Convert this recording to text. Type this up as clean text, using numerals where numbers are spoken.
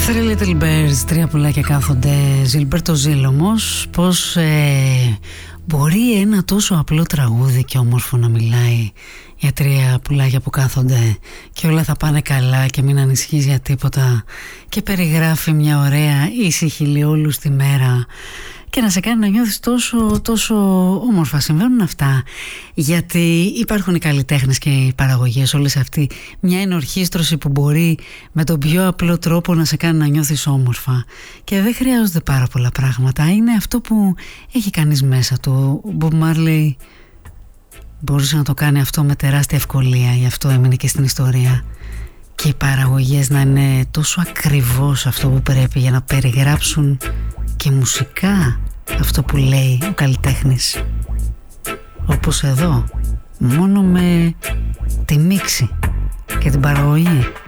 Three Little Birds, τρία πουλάκια κάθονται. Ζιλμπέρτο Ζήλ όμως, πως μπορεί ένα τόσο απλό τραγούδι και όμορφο να μιλάει για τρία πουλάκια που κάθονται και όλα θα πάνε καλά και μην ανησυχείς για τίποτα, και περιγράφει μια ωραία ήσυχη λιόλου στη μέρα και να σε κάνει να νιώθεις τόσο όμορφα. Συμβαίνουν αυτά γιατί υπάρχουν οι καλλιτέχνες και οι παραγωγές, όλες αυτοί, μια ενορχήστρωση που μπορεί με τον πιο απλό τρόπο να σε κάνει να νιώθεις όμορφα, και δεν χρειάζονται πάρα πολλά πράγματα. Είναι αυτό που έχει κανείς μέσα του. Ο Bob Marley μπορούσε να το κάνει αυτό με τεράστια ευκολία, γι' αυτό έμεινε και στην ιστορία. Και οι παραγωγές να είναι τόσο ακριβώς αυτό που πρέπει για να περιγράψουν και μουσικά αυτό που λέει ο καλλιτέχνης. Όπως εδώ, μόνο με τη μίξη και την παραγωγή.